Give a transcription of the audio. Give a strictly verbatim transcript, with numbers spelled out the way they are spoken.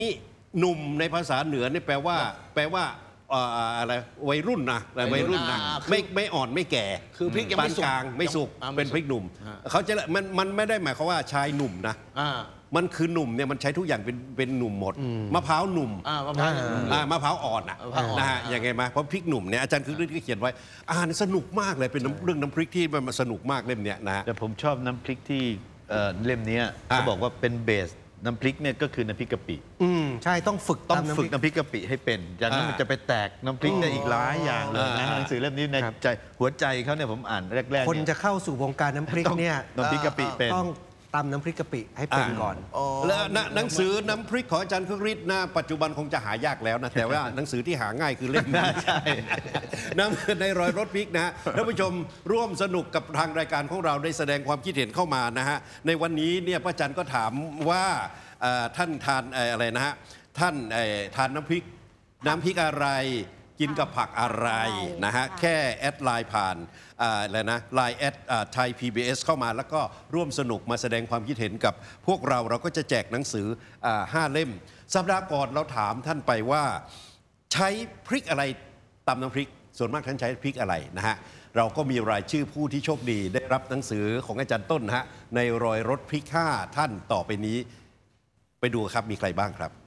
นี่หนุ่มในภาษาเหนือนี่แปลว่าแปลว่าอะไรวัยรุ่นนะวัยรุ่นนะไม่ไม่อ่อนไม่แก่คือพริกยังปาไม่นสุกกลางไม่สุกเป็นพริกหนุ่มเขาจะมันมันไม่ได้หมายความว่าชายหนุ่มนะมันคือหนุ่มเนี่ยมันใช้ทุกอย่างเป็นเป็นหนุ่มหมดมะพร้าวหนุ่มมะพร้าวมะพร้าวอ่อนอ่ะนะฮะยังไงมาเพราะพริกหนุ่มเนี่ยอาจารย์คือเรื่องที่เขียนไว้อ่านสนุกมากเลยเป็นเรื่องน้ำพริกที่มันสนุกมากเล่มเนี้ยนะแต่ผมชอบน้ำพริกที่เล่มนี้เขาบอกว่าเป็นเบสน้ำพริกเนี่ยก็คือน้ำพริกกะปิอืมใช่ต้องฝึกต้องฝึกน้ำพริกกะปิให้เป็นอย่างนั้นมันจะไปแตกน้ำพริกได้อีกหลายอย่างเลยนะหนังสือเล่มนี้ในใจหัวใจเขาเนี่ยผมอ่านแรกๆคนจะเข้าสู่วงการน้ำพริกเนี่ยน้ำพริกกะปิเป็นต้องตำน้ำพริกกะปิให้เป็นก่อนแล้วหนังสือน้ำพริกของอาจารย์คึกฤทธิ์นะปัจจุบันคงจะหายากแล้วนะแต่ว่าหนังสือที่หาง่ายคือเล่มนี้ใช่น้ำในรอยรถพริกนะท่านผู้ชมร่วมสนุกกับทางรายการของเราได้แสดงความคิดเห็นเข้ามานะฮะในวันนี้เนี่ยป้าจันก็ถามว่าท่านทานอะไรนะฮะท่านทานน้ำพริกน้ำพริกอะไรกินกับผักอะไรนะฮะแค่แอดไลน์ผ่านอะไรนะไลน์แอดไทย พี บี เอส เข้ามาแล้วก็ร่วมสนุกมาแสดงความคิดเห็นกับพวกเราเราก็จะแจกหนังสือห้าเล่มสัปดาห์ก่อนเราถามท่านไปว่าใช้พริกอะไรตำน้ำพริกส่วนมากท่านใช้พริกอะไรนะฮะเราก็มีรายชื่อผู้ที่โชคดีได้รับหนังสือของอาจารย์ต้นนะฮะในรอยรถพริกห้าท่านต่อไปนี้ไปดูครับมีใครบ้างครับ